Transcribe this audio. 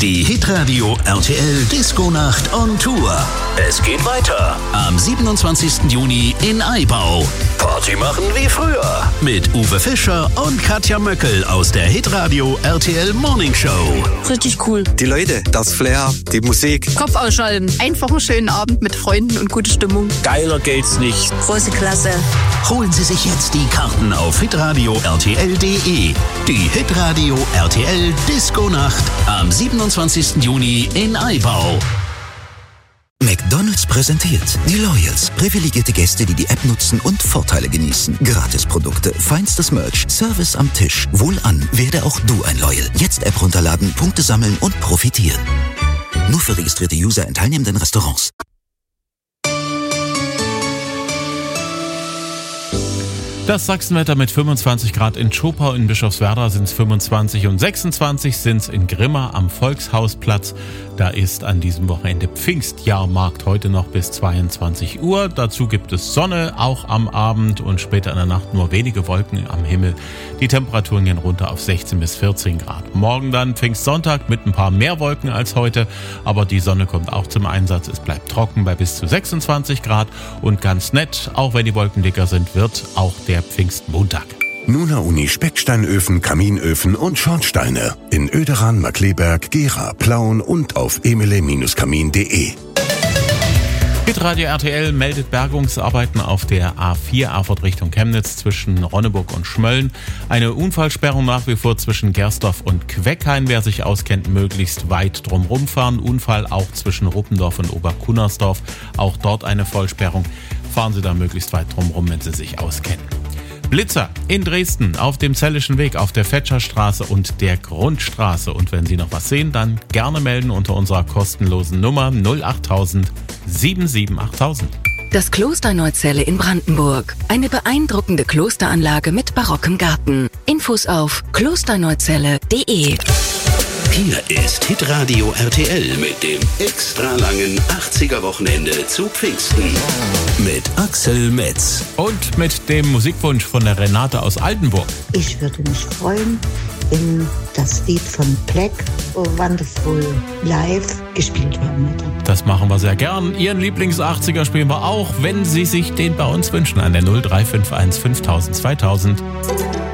Die Hitradio RTL Disco-Nacht on Tour. Es geht weiter am 27. Juni in Aibau. Party machen wie früher mit Uwe Fischer und Katja Möckel aus der Hitradio RTL Morning Show. Richtig cool. Die Leute, das Flair, die Musik. Kopf ausschalten. Einfach einen schönen Abend mit Freunden und gute Stimmung. Geiler geht's nicht. Große Klasse. Holen Sie sich jetzt die Karten auf hitradio RTL.de. Die Hitradio RTL Disco-Nacht am 27. Juni in Aibau. McDonald's präsentiert die Loyals. Privilegierte Gäste, die die App nutzen und Vorteile genießen. Gratisprodukte, feinstes Merch, Service am Tisch. Wohlan, werde auch du ein Loyal. Jetzt App runterladen, Punkte sammeln und profitieren. Nur für registrierte User in teilnehmenden Restaurants. Das Sachsenwetter mit 25 Grad in Zschopau, in Bischofswerda sind es 25 und 26 sind es in Grimma am Volkshausplatz. Da ist an diesem Wochenende Pfingstjahrmarkt, heute noch bis 22 Uhr. Dazu gibt es Sonne, auch am Abend und später in der Nacht nur wenige Wolken am Himmel. Die Temperaturen gehen runter auf 16 bis 14 Grad. Morgen dann Pfingstsonntag mit ein paar mehr Wolken als heute, aber die Sonne kommt auch zum Einsatz. Es bleibt trocken bei bis zu 26 Grad und ganz nett, auch wenn die Wolken dicker sind, wird auch der Pfingstmontag. Nuna Uni Specksteinöfen, Kaminöfen und Schornsteine. In Oederan, Markleberg, Gera, Plauen und auf emile-kamin.de. Hitradio RTL meldet Bergungsarbeiten auf der A4 Erfurt Richtung Chemnitz zwischen Ronneburg und Schmölln. Eine Unfallsperrung nach wie vor zwischen Gersdorf und Queckhain. Wer sich auskennt, möglichst weit drumherum fahren. Unfall auch zwischen Ruppendorf und Oberkunnersdorf. Auch dort eine Vollsperrung. Fahren Sie da möglichst weit drumherum, wenn Sie sich auskennen. Blitzer in Dresden auf dem Zellischen Weg, auf der Fetscherstraße und der Grundstraße. Und wenn Sie noch was sehen, dann gerne melden unter unserer kostenlosen Nummer 08000 778000. Das Kloster Neuzelle in Brandenburg. Eine beeindruckende Klosteranlage mit barockem Garten. Infos auf klosterneuzelle.de. Hier ist Hitradio RTL mit dem extra langen 80er-Wochenende zu Pfingsten. Mit Axel Metz. Und mit dem Musikwunsch von der Renate aus Altenburg. Ich würde mich freuen, wenn das Lied von Black, Wonderful Live, gespielt werden würde. Das machen wir sehr gern. Ihren Lieblings-80er spielen wir auch, wenn Sie sich den bei uns wünschen, an der 0351 5000 2000.